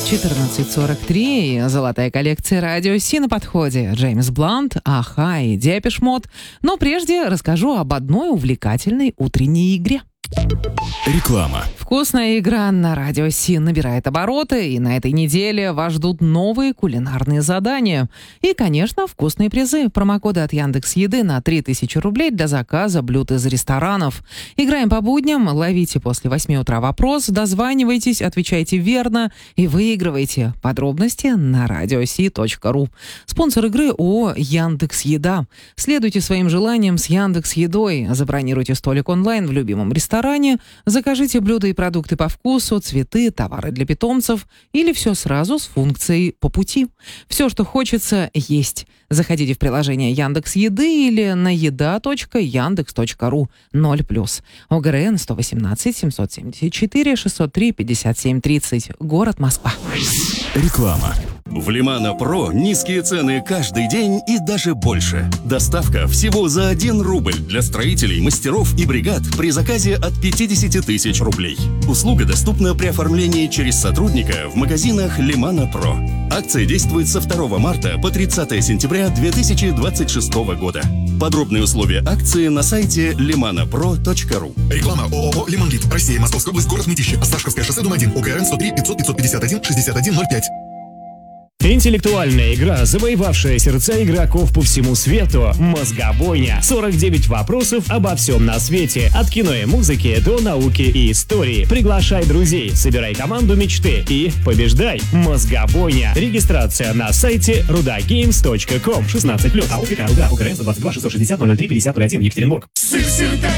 14:43. Золотая коллекция радио Си на подходе. Джеймс Блант, Аха и Депеш Мод. Но прежде расскажу об одной увлекательной утренней игре. Реклама. Вкусная игра на радио Си набирает обороты, и на этой неделе вас ждут новые кулинарные задания. И, конечно, вкусные призы. Промокоды от Яндекс.Еды на 3000 рублей для заказа блюд из ресторанов. Играем по будням, ловите после 8 утра вопрос, дозванивайтесь, отвечайте верно и выигрывайте. Подробности на radiosi.ru. Спонсор игры ООО «Яндекс.Еда». Следуйте своим желаниям с Яндекс.Едой. Забронируйте столик онлайн в любимом ресторане, закажите блюда и продукты по вкусу, цветы, товары для питомцев или все сразу с функцией «по пути». Все, что хочется, есть. Заходите в приложение Яндекс.Еды или на еда.яндекс.ру 0+. ОГРН 118 774 603 57 30. Город Москва. Реклама. В Лимано Про низкие цены каждый день и даже больше. Доставка всего за 1 рубль для строителей, мастеров и бригад при заказе от 50 тысяч рублей. Услуга доступна при оформлении через сотрудника в магазинах Лимано Про. Акция действует со 2 марта по 30 сентября 2026 года. Подробные условия акции на сайте limanopro.ru. Реклама ООО «Лимонлит». Россия, Московская область, город Мытищи. Осташковское шоссе, дом 1. ОГРН 103 500 551 6105. Интеллектуальная игра, завоевавшая сердца игроков по всему свету. Мозгобойня. 49 вопросов обо всем на свете. От кино и музыки до науки и истории. Приглашай друзей, собирай команду мечты и побеждай. Мозгобойня. Регистрация на сайте rudagames.com. 16+. АО «УГРН 122 660 03 50 01. Екатеринбург. Сыр,